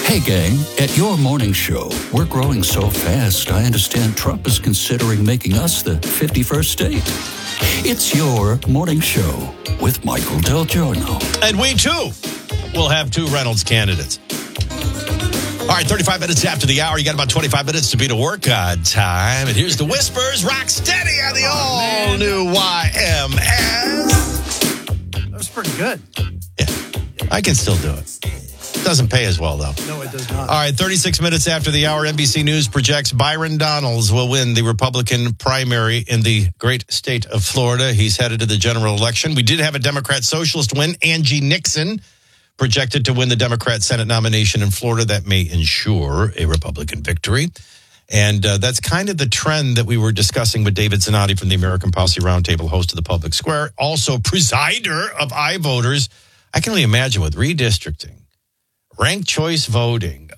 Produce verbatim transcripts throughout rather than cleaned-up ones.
Hey, gang, at your morning show, we're growing so fast, I understand Trump is considering making us the fifty-first state. It's your morning show with Michael Del Giorno. And we, too, will have two Reynolds candidates. All right, thirty-five minutes after the hour. You got about twenty-five minutes to be to work on time. And here's the Whispers. Rock steady on the oh, all-new Y M S. That was pretty good. Yeah, I can still do it. Doesn't pay as well, though. No, it does not. All right, thirty-six minutes after the hour, N B C News projects Byron Donalds will win the Republican primary in the great state of Florida. He's headed to the general election. We did have a Democrat socialist win. Angie Nixon projected to win the Democrat Senate nomination in Florida. That may ensure a Republican victory. And uh, that's kind of the trend that we were discussing with David Zanotti from the American Policy Roundtable, host of the Public Square, also presider of iVoters. I can only imagine with redistricting, ranked choice voting,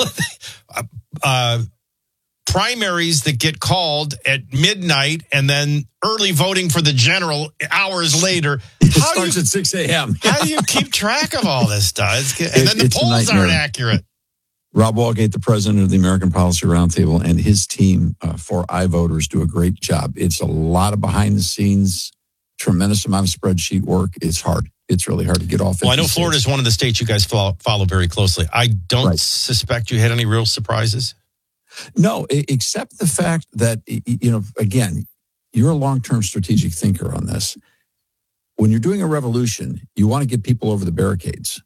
uh, primaries that get called at midnight and then early voting for the general hours later. It starts you, at six a.m. How do you keep track of all this stuff? It's, and then the it's polls aren't accurate. Rob Walgate, the president of the American Policy Roundtable, and his team uh, for iVoters do a great job. It's a lot of behind the scenes, tremendous amount of spreadsheet work. It's hard. It's really hard to get off. Well, I know Florida is one of the states you guys follow, follow very closely. I don't right. suspect you had any real surprises. No, except the fact that, you know, again, you're a long-term strategic thinker on this. When you're doing a revolution, you want to get people over the barricades.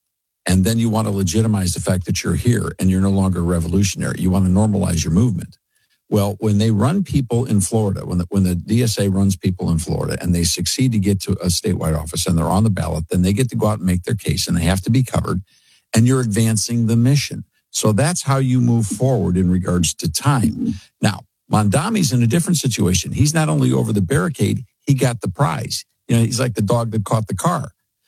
And then you want to legitimize the fact that you're here and you're no longer revolutionary. You want to normalize your movement. Well, when they run people in Florida, when the, when the D S A runs people in Florida and they succeed to get to a statewide office and they're on the ballot, then they get to go out and make their case and they have to be covered and you're advancing the mission. So that's how you move forward in regards to time. Now, Mondami's in a different situation. He's not only over the barricade, he got the prize. You know, he's like the dog that caught the car.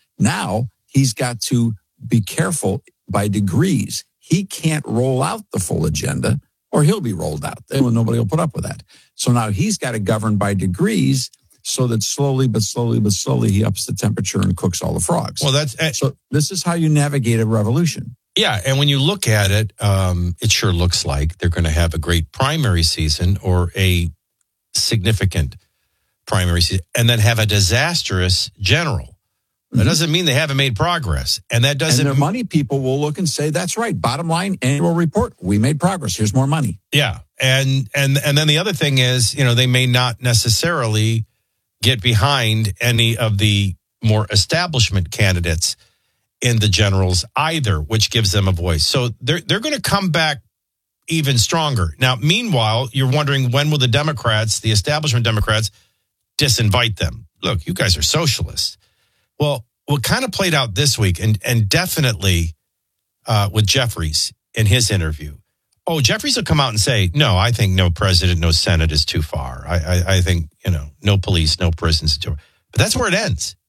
Now he's got to be careful by degrees. He can't roll out the full agenda or he'll be rolled out. Then nobody will put up with that. So now he's got to govern by degrees so that slowly, but slowly, but slowly he ups the temperature and cooks all the frogs. Well, that's uh, so this is how you navigate a revolution. Yeah, and when you look at it, um, it sure looks like they're going to have a great primary season or a significant primary season and then have a disastrous general. That mm-hmm. doesn't mean they haven't made progress. And that doesn't... And their money people will look and say, that's right, bottom line, annual report, we made progress, here's more money. Yeah, and and and then the other thing is, you know, they may not necessarily get behind any of the more establishment candidates in the generals either, which gives them a voice. So they're they're going to come back even stronger. Now, meanwhile, you're wondering when will the Democrats, the establishment Democrats, disinvite them? Look, you guys are socialists. Well, what kind of played out this week, and and definitely uh, with Jeffries in his interview. Oh, Jeffries will come out and say, no, I think no president, no Senate is too far. I I, I think, you know, no police, no prisons. But that's where it ends.